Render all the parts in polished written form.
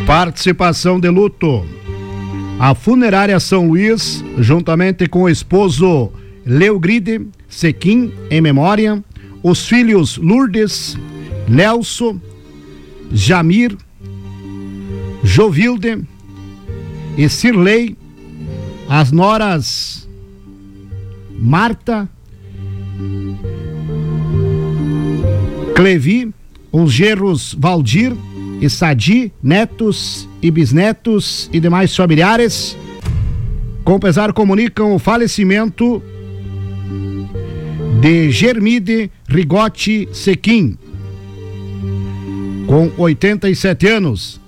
Participação de luto. A funerária São Luís, juntamente com o esposo Leogride Sequim, em memória, os filhos Lourdes, Nelson, Jamir, Jovilde e Cirlei, as noras Marta, Clevi, os genros Valdir e Sadi, netos e bisnetos e demais familiares, com pesar comunicam o falecimento de Germide Rigotti Sequim, com 87 anos.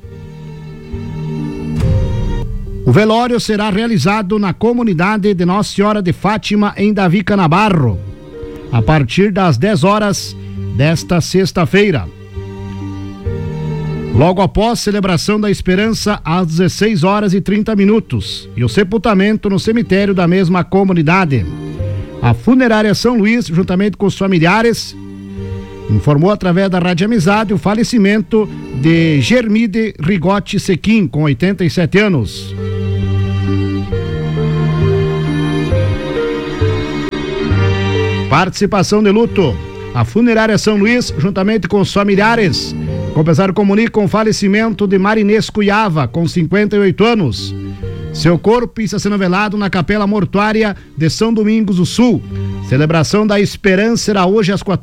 O velório será realizado na comunidade de Nossa Senhora de Fátima, em Davi Canabarro, a partir das 10 horas desta sexta-feira. Logo após celebração da Esperança, às 16 horas e 30 minutos, e o sepultamento no cemitério da mesma comunidade. A funerária São Luís, juntamente com os familiares, informou através da Rádio Amizade o falecimento de Germide Rigotti Sequim, com 87 anos. Participação de luto. A funerária São Luís, juntamente com os familiares, com pesar comunicam o falecimento de Marinês Cuiava, com 58 anos. Seu corpo está sendo velado na Capela Mortuária de São Domingos do Sul. Celebração da Esperança será hoje às 14h.